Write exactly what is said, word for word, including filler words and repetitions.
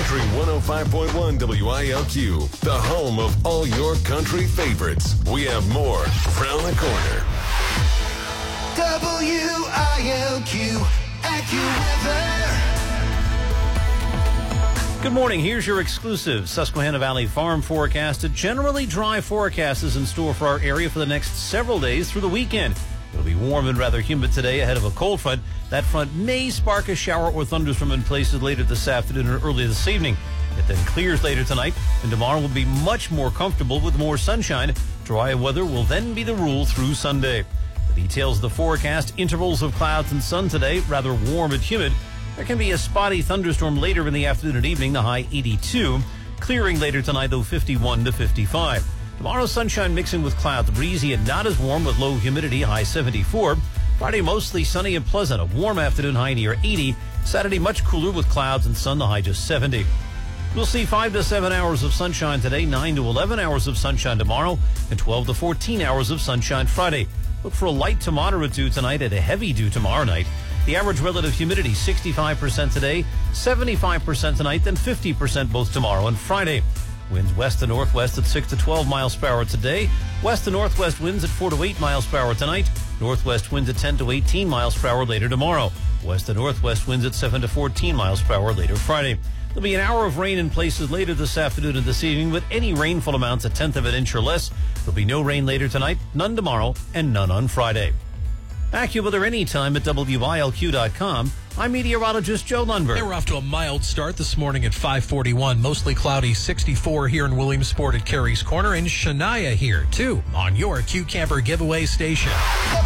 Country one oh five point one W I L Q, the home of all your country favorites. We have more around the corner. W I L Q AccuWeather. Good morning. Here's your exclusive Susquehanna Valley Farm forecast. A generally dry forecast is in store for our area for the next several days through the weekend. It'll be warm and rather humid today ahead of a cold front. That front may spark a shower or thunderstorm in places later this afternoon or early this evening. It then clears later tonight, and tomorrow will be much more comfortable with more sunshine. Dry weather will then be the rule through Sunday. The details of the forecast: intervals of clouds and sun today, rather warm and humid. There can be a spotty thunderstorm later in the afternoon and evening, the high eighty-two. Clearing later tonight, though, fifty-one to fifty-five. Tomorrow, sunshine mixing with clouds, breezy and not as warm with low humidity, high seventy-four. Friday, mostly sunny and pleasant, a warm afternoon, high near eighty. Saturday, much cooler with clouds and sun, the high just seventy. We'll see five to seven hours of sunshine today, nine to eleven hours of sunshine tomorrow, and twelve to fourteen hours of sunshine Friday. Look for a light to moderate dew tonight and a heavy dew tomorrow night. The average relative humidity, sixty-five percent today, seventy-five percent tonight, then fifty percent both tomorrow and Friday. Winds west to northwest at six to twelve miles per hour today. West to northwest winds at four to eight miles per hour tonight. Northwest winds at ten to eighteen miles per hour later tomorrow. West to northwest winds at seven to fourteen miles per hour later Friday. There'll be an hour of rain in places later this afternoon and this evening, with any rainfall amounts a tenth of an inch or less. There'll be no rain later tonight, none tomorrow, and none on Friday. AccuWeather anytime at W I L Q dot com. I'm meteorologist Joe Lundberg. We're off to a mild start this morning at five forty-one. Mostly cloudy, sixty-four here in Williamsport at Carey's Corner, and Shania here, too, on your Q Camper giveaway station.